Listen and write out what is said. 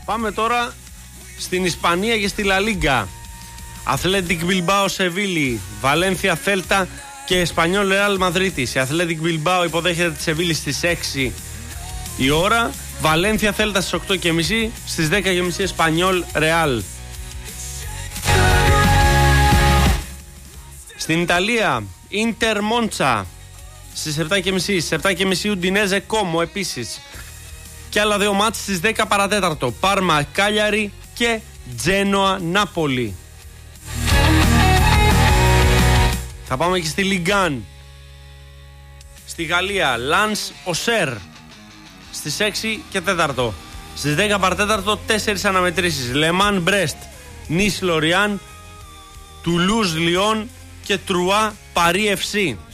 Πάμε τώρα στην Ισπανία και στη Λα Λίγκα. Athletic Bilbao Σεβίλη, Βαλένθια Θέλτα και Εσπανιόλ Ρεάλ Μαδρίτης. Η Athletic Bilbao υποδέχεται τη Σεβίλη στις 6 η ώρα. Βαλένθια Θέλτα στις 8.30, στις 10.30 Εσπανιόλ Ρεάλ. Στην Ιταλία, Ίντερ Μόντσα στις 7.30, στις 7.30 Ουντινέζε Κόμο επίσης. Και άλλα δύο μάτς στις 10 παρατέταρτο. Πάρμα Κάλιαρη και Τζένοα Νάπολη. Θα πάμε και στη Λιγκάν. Στη Γαλλία, Λανς Οσέρ στις 6 και 4. Στις 10 παρατέταρτο 4 αναμετρήσεις. Λεμάν Μπρέστ, Νις Λοριάν, Τουλούζ Λιόν και Τρουά Παρί FC.